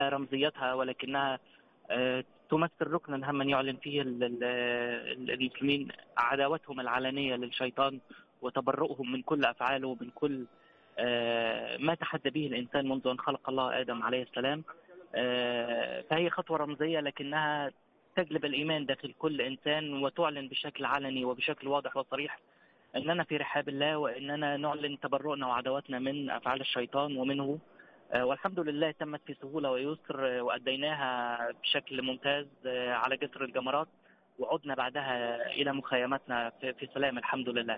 رمزيتها، ولكنها تمثل ركنا هاما يعلن فيه المسلمين عداوتهم العلنية للشيطان وتبرؤهم من كل أفعاله ومن كل ما تحدى به الإنسان منذ أن خلق الله آدم عليه السلام. فهي خطوة رمزية لكنها تجلب الإيمان داخل كل إنسان وتعلن بشكل علني وبشكل واضح وصريح أننا في رحاب الله، وأننا نعلن تبرؤنا وعداوتنا من أفعال الشيطان ومنه. والحمد لله تمت في سهولة ويسر، وأديناها بشكل ممتاز على جسر الجمرات، وعدنا بعدها إلى مخيماتنا في سلام الحمد لله.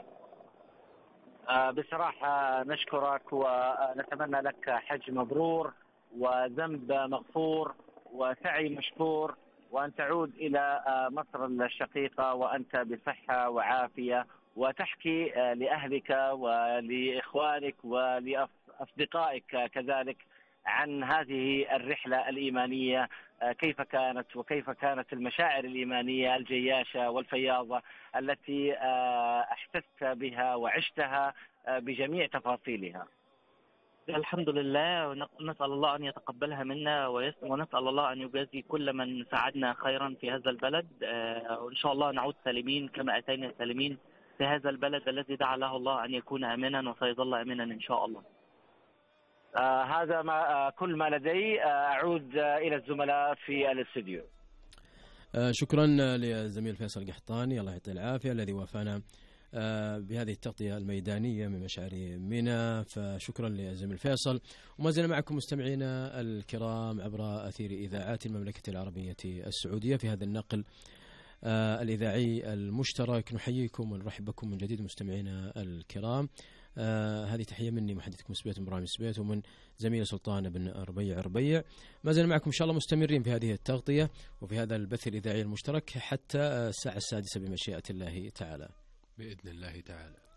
بصراحة نشكرك ونتمنى لك حج مبرور وذنب مغفور وسعي مشكور، وأن تعود إلى مصر الشقيقة وأنت بصحة وعافية، وتحكي لأهلك ولإخوانك ولأصدقائك كذلك عن هذه الرحلة الإيمانية، كيف كانت وكيف كانت المشاعر الإيمانية الجياشة والفياضة التي احسست بها وعشتها بجميع تفاصيلها. الحمد لله، نسأل الله أن يتقبلها منا، ونسأل الله أن يجازي كل من ساعدنا خيرا في هذا البلد، وإن شاء الله نعود سالمين كما أتينا سالمين في هذا البلد الذي دعا له الله أن يكون آمنا وسيظل آمنا إن شاء الله. هذا كل ما لدي. أعود إلى الزملاء في الاستوديو. شكرا للزميل فيصل قحطاني، الله يعطيه العافية، الذي وافانا بهذه التغطية الميدانية من مشعر منى، فشكرا للزميل فيصل. وما زلنا معكم مستمعينا الكرام عبر أثير إذاعات المملكة العربية السعودية في هذا النقل الإذاعي المشترك. نحييكم ونرحب بكم من جديد مستمعينا الكرام. هذه تحية مني محدثكم سبيت إبراهيم سبيت، ومن زميل سلطان بن ربيع. ما زلنا معكم إن شاء الله مستمرين في هذه التغطية وفي هذا البث الإذاعي المشترك حتى الساعة 6 بمشيئة الله تعالى، بإذن الله تعالى.